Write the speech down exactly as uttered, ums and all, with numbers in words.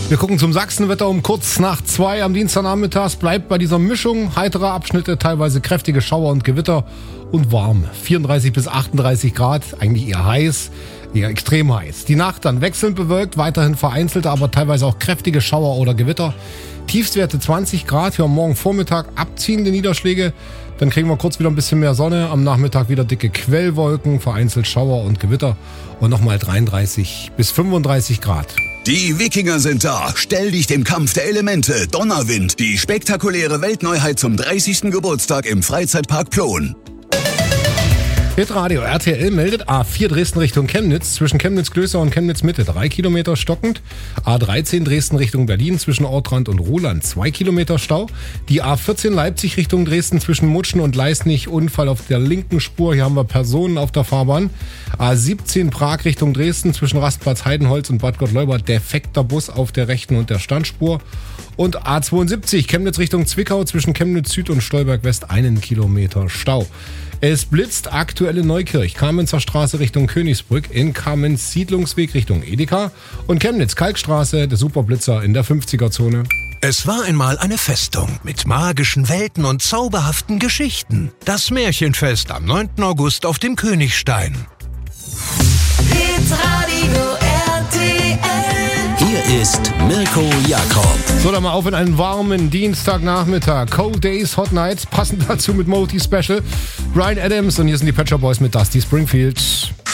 Wir gucken zum Sachsenwetter um kurz nach zwei am Dienstagnachmittags. Bleibt bei dieser Mischung heitere Abschnitte, teilweise kräftige Schauer und Gewitter und warm. vierunddreißig bis achtunddreißig Grad, eigentlich eher heiß, eher extrem heiß. Die Nacht dann wechselnd bewölkt, weiterhin vereinzelte, aber teilweise auch kräftige Schauer oder Gewitter. Tiefstwerte zwanzig Grad, wir haben morgen Vormittag abziehende Niederschläge. Dann kriegen wir kurz wieder ein bisschen mehr Sonne, am Nachmittag wieder dicke Quellwolken, vereinzelt Schauer und Gewitter und nochmal dreiunddreißig bis fünfunddreißig Grad. Die Wikinger sind da. Stell dich dem Kampf der Elemente. Donnerwind. Die spektakuläre Weltneuheit zum dreißigsten Geburtstag im Freizeitpark Plon. Hitradio R T L meldet A vier Dresden Richtung Chemnitz, zwischen Chemnitz-Klößer und Chemnitz-Mitte drei Kilometer stockend. A dreizehn Dresden Richtung Berlin, zwischen Ortrand und Roland zwei Kilometer Stau. Die A vierzehn Leipzig Richtung Dresden, zwischen Mutschen und Leisnig Unfall auf der linken Spur. Hier haben wir Personen auf der Fahrbahn. A siebzehn Prag Richtung Dresden, zwischen Rastplatz Heidenholz und Bad Gottleuba defekter Bus auf der rechten und der Standspur. Und A zweiundsiebzig Chemnitz Richtung Zwickau, zwischen Chemnitz Süd und Stolberg West einen Kilometer Stau. Es blitzt, aktuelle Neukirch, Kamenzer Straße Richtung Königsbrück, in Kamenz Siedlungsweg Richtung Edeka und Chemnitz Kalkstraße, der Superblitzer in der fünfziger-Zone. Es war einmal eine Festung mit magischen Welten und zauberhaften Geschichten. Das Märchenfest am neunten August auf dem Königstein. Hitradio R T L. Hier ist Mirko Jakob. So, dann mal auf in einen warmen Dienstagnachmittag. Cold Days, Hot Nights, passend dazu mit Multi Special. Bryan Adams und hier sind die Pet Shop Boys mit Dusty Springfield.